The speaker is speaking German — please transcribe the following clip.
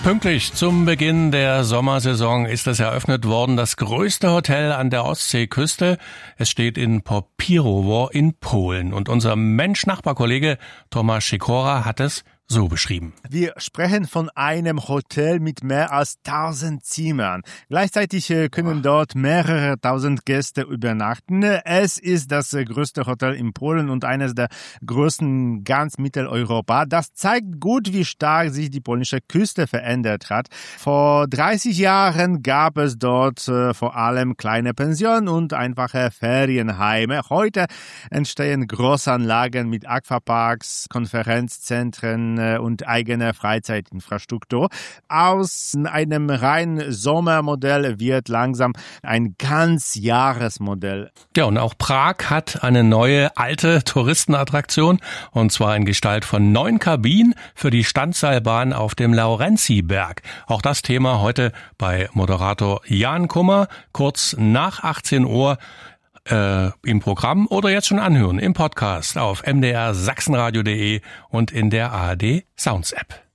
Pünktlich zum Beginn der Sommersaison ist es eröffnet worden, das größte Hotel an der Ostseeküste. Es steht in Popirowo in Polen. Und unser Mensch-Nachbar-Kollege Tomasz Sikora hat es so beschrieben. Wir sprechen von einem Hotel mit mehr als 1000 Zimmern. Gleichzeitig können dort mehrere tausend Gäste übernachten. Es ist das größte Hotel in Polen und eines der größten ganz Mitteleuropa. Das zeigt gut, wie stark sich die polnische Küste verändert hat. Vor 30 Jahren gab es dort vor allem kleine Pensionen und einfache Ferienheime. Heute entstehen Großanlagen mit Aquaparks, Konferenzzentren und eigener Freizeitinfrastruktur. Aus einem reinen Sommermodell wird langsam ein Ganzjahresmodell. Ja, und auch Prag hat eine neue alte Touristenattraktion, und zwar in Gestalt von 9 Kabinen für die Standseilbahn auf dem Laurenzi-Berg. Auch das Thema heute bei Moderator Jan Kummer, kurz nach 18 Uhr im Programm oder jetzt schon anhören im Podcast auf mdrsachsenradio.de und in der ARD Sounds App.